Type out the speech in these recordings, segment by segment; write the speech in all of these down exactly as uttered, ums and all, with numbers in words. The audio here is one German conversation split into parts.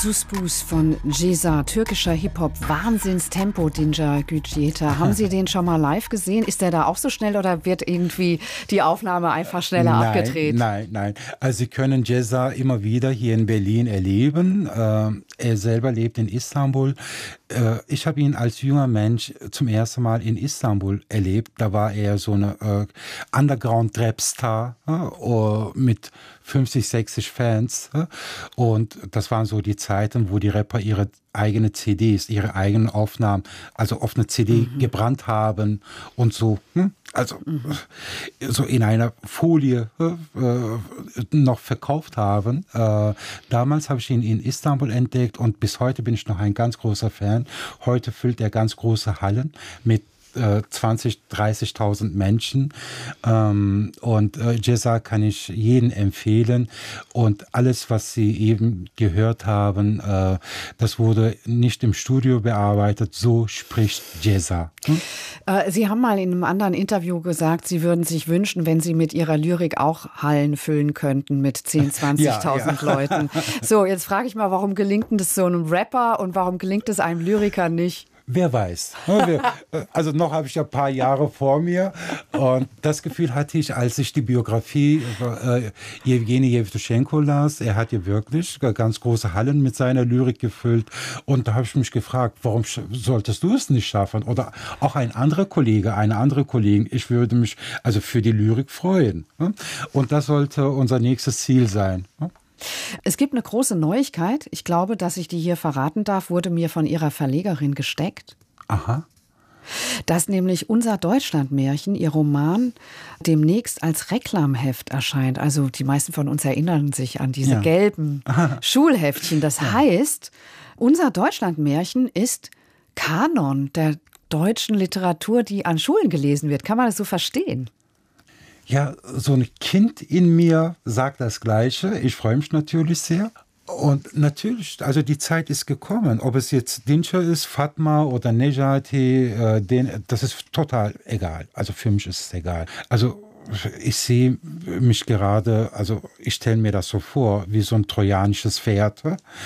Susbus von Ceza, türkischer Hip-Hop, Wahnsinnstempo, Dincer Gücüeta. Haben Sie den schon mal live gesehen? Ist der da auch so schnell oder wird irgendwie die Aufnahme einfach schneller nein, abgedreht? Nein, nein. Also Sie können Ceza immer wieder hier in Berlin erleben. Äh, er selber lebt in Istanbul. Äh, ich habe ihn als junger Mensch zum ersten Mal in Istanbul erlebt. Da war er so eine äh, Underground-Rap-Star äh, mit fünfzig, sechzig Fans. Äh, und das waren so die Zeiten, wo die Rapper ihre eigene C Ds, ihre eigenen Aufnahmen, also auf eine C D mhm. gebrannt haben und so, hm? also mhm. so in einer Folie äh, noch verkauft haben. Äh, damals habe ich ihn in Istanbul entdeckt und bis heute bin ich noch ein ganz großer Fan. Heute füllt er ganz große Hallen mit zwanzig, dreißigtausend Menschen ähm, und äh, Ceza kann ich jedem empfehlen und alles, was Sie eben gehört haben, äh, das wurde nicht im Studio bearbeitet, so spricht Ceza. Hm? Äh, Sie haben mal in einem anderen Interview gesagt, Sie würden sich wünschen, wenn Sie mit Ihrer Lyrik auch Hallen füllen könnten mit zehntausend, zwanzigtausend ja, ja. Leuten. So, jetzt frage ich mal, warum gelingt das so einem Rapper und warum gelingt es einem Lyriker nicht? Wer weiß. Also noch habe ich ja ein paar Jahre vor mir und das Gefühl hatte ich, als ich die Biografie äh, Jewgeni Jewtuschenko las. Er hat ja wirklich ganz große Hallen mit seiner Lyrik gefüllt und da habe ich mich gefragt, warum solltest du es nicht schaffen? Oder auch ein anderer Kollege, eine andere Kollegin. Ich würde mich also für die Lyrik freuen. Und das sollte unser nächstes Ziel sein. Es gibt eine große Neuigkeit. Ich glaube, dass ich die hier verraten darf, wurde mir von Ihrer Verlegerin gesteckt. Aha. Dass nämlich unser Deutschlandmärchen, Ihr Roman, demnächst als Reklamheft erscheint. Also die meisten von uns erinnern sich an diese ja. gelben Aha. Schulheftchen. Das ja. heißt, unser Deutschlandmärchen ist Kanon der deutschen Literatur, die an Schulen gelesen wird. Kann man das so verstehen? Ja, so ein Kind in mir sagt das Gleiche. Ich freue mich natürlich sehr. Und natürlich, also die Zeit ist gekommen. Ob es jetzt Dincer ist, Fatma oder Nejati, äh, den, das ist total egal. Also für mich ist es egal. Also ich sehe mich gerade, also ich stelle mir das so vor, wie so ein trojanisches Pferd.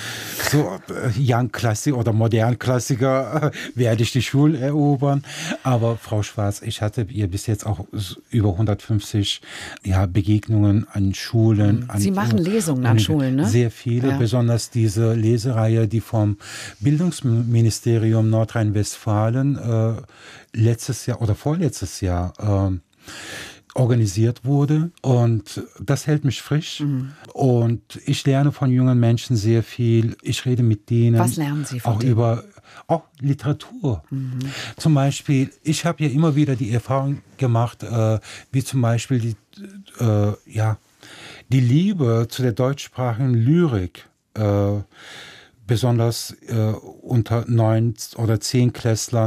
So Young Klassiker oder modern Klassiker werde ich die Schulen erobern. Aber Frau Schwarz, ich hatte ihr bis jetzt auch über hundertfünfzig ja, Begegnungen an Schulen. Sie an, machen Lesungen an Schulen, ne? Sehr viele, ja. Besonders diese Lesereihe, die vom Bildungsministerium Nordrhein-Westfalen äh, letztes Jahr oder vorletztes Jahr äh, organisiert wurde und das hält mich frisch mhm. und ich lerne von jungen Menschen sehr viel. Ich rede mit denen. Was lernen Sie von auch denen? Über auch Literatur. Mhm. Zum Beispiel, ich habe ja immer wieder die Erfahrung gemacht, äh, wie zum Beispiel die, äh, ja, die Liebe zu der deutschsprachigen Lyrik, äh, besonders äh, unter neun oder zehn Klässlern